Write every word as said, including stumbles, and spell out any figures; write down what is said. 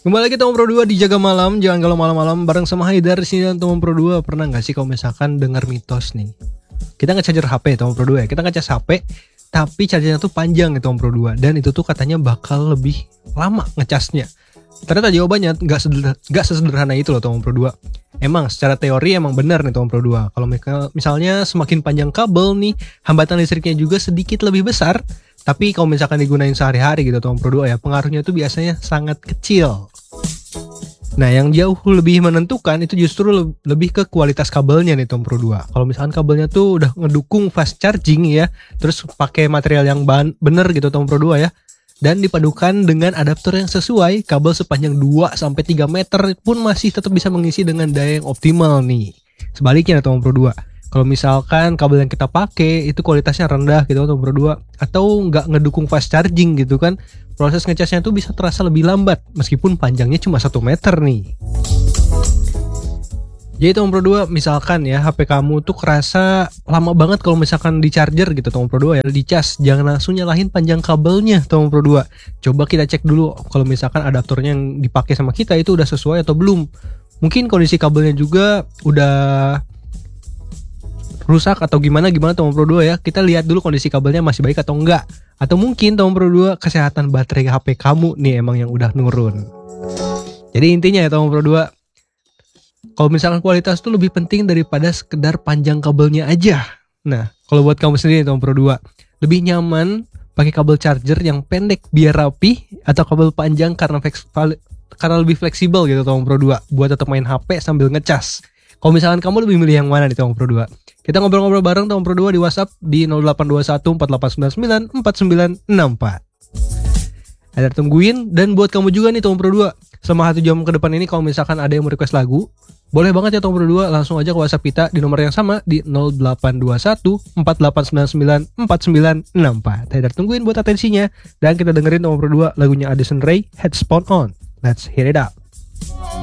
Kembali lagi Tomang Pro dua di Jaga Malam, jangan galau malam-malam bareng sama Haidar sini dan Tomang Pro dua. Pernah nggak sih kalau misalkan dengar mitos nih? Kita nge-charger H P Tomang Pro dua ya, kita ngecas H P tapi chargernya tuh panjang nih Tomang Pro dua dan itu tuh katanya bakal lebih lama ngecasnya. Ternyata jawabannya nggak sederhana, nggak sesederhana itu loh Tomang Pro dua. Emang secara teori emang benar nih Tomang Pro dua. Kalau misalnya semakin panjang kabel nih, hambatan listriknya juga sedikit lebih besar. Tapi kalau misalkan digunain sehari-hari gitu Tomang Pro dua ya, pengaruhnya tuh biasanya sangat kecil. Nah, yang jauh lebih menentukan itu justru lebih ke kualitas kabelnya nih Tomang Pro dua. Kalau misalkan kabelnya tuh udah ngedukung fast charging ya, terus pakai material yang bener gitu Tomang Pro dua ya, dan dipadukan dengan adaptor yang sesuai, kabel sepanjang dua sampai tiga meter pun masih tetap bisa mengisi dengan daya yang optimal nih. Sebaliknya Tomang Pro dua, kalau misalkan kabel yang kita pakai itu kualitasnya rendah gitu Tomang Pro dua, atau nggak ngedukung fast charging gitu kan, proses ngecasnya tuh bisa terasa lebih lambat meskipun panjangnya cuma satu meter nih. Jadi Tomang Pro dua, misalkan ya H P kamu tuh kerasa lama banget kalau misalkan di charger gitu Tomang Pro dua ya, di cas, jangan langsung nyalahin panjang kabelnya Tomang Pro dua. Coba kita cek dulu kalau misalkan adaptornya yang dipakai sama kita itu udah sesuai atau belum. Mungkin kondisi kabelnya juga udah rusak atau gimana gimana Tomang Pro dua ya. Kita lihat dulu kondisi kabelnya masih baik atau enggak. Atau mungkin Tomang Pro dua kesehatan baterai H P kamu nih emang yang udah nurun. Jadi intinya ya Tomang Pro dua, kalau misalkan kualitas tuh lebih penting daripada sekedar panjang kabelnya aja. Nah, kalau buat kamu sendiri Tomang Pro dua, lebih nyaman pakai kabel charger yang pendek biar rapi atau kabel panjang karena karena lebih fleksibel gitu Tomang Pro dua buat tetap main H P sambil ngecas. Kalau misalkan kamu lebih milih yang mana nih Tomang Pro dua? Kita ngobrol-ngobrol bareng Tomang Pro dua di WhatsApp di nol delapan dua satu empat delapan sembilan sembilan empat sembilan enam empat. Ada tungguin, dan buat kamu juga nih Tomang Pro dua, selama satu jam ke depan ini kalau misalkan ada yang mau request lagu, boleh banget ya Tomang Pro dua, langsung aja ke WhatsApp kita di nomor yang sama di nol delapan dua satu empat delapan sembilan sembilan empat sembilan enam empat. Ada tungguin buat atensinya, dan kita dengerin Tomang Pro dua lagunya Addison Rae, Headphone On. Let's hear it out.